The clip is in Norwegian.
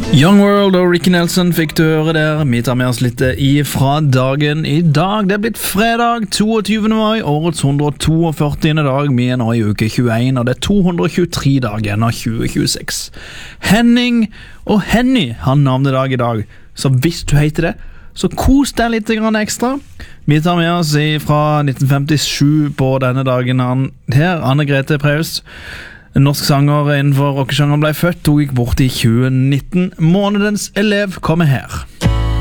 Young World og Ricky Nelson fikk du høre der. Vi tar med oss litt ifra dagen i dag. Det er blitt fredag 22. mai, årets 142. dag. Vi er nå i uke 21, og det er 223 dager av 2026. Henning og Henny har navnedag i dag, så hvis du heter det, så kos deg litt ekstra. Vi tar med oss fra 1957 på denne dagen her, Anne Grete Preus. En norsk sanger innenfor rockesjangeren ble født og gikk bort i 2019. Månedens elev kommer her.